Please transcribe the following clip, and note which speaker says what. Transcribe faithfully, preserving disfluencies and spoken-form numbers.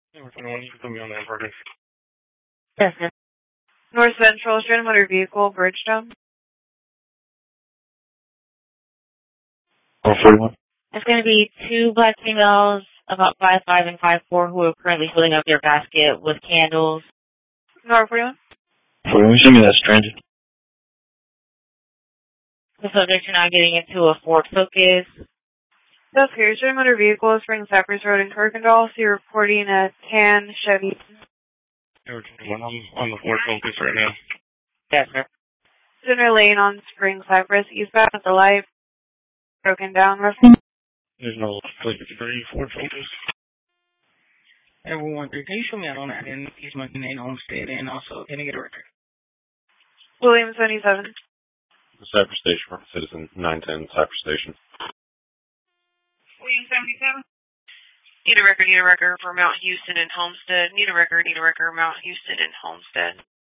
Speaker 1: Number twenty-one, you can put me on that project.
Speaker 2: Yes, sir.
Speaker 3: North Central, Strand Motor Vehicle, Bridgetown.
Speaker 1: four forty-one.
Speaker 2: It's going to be two black females, about five five and five four, who are currently filling up their basket with candles.
Speaker 3: North forty-one.
Speaker 1: forty-one, show me that stranded.
Speaker 2: The subjects are now getting into a Ford Focus.
Speaker 3: That's clear. Strand Motor Vehicle, Spring Cypress Road in Kirkendall. So you're reporting a tan Chevy.
Speaker 1: Number twenty-one, I'm on the Ford Focus right now.
Speaker 2: Yes, sir.
Speaker 3: Center Lane on Spring Cypress, eastbound at the light. Broken down, roughly.
Speaker 1: There's no place three Ford Focus.
Speaker 4: Everyone, can you show me out on that and use my name Homestead and also can I get a record?
Speaker 3: William seventy-seven.
Speaker 5: Cypress Station for Citizen nine ten Cypress Station.
Speaker 6: William seventy-seven. Need a record, need a record for Mount Houston and Homestead. Need a record, need a record, Mount Houston and Homestead.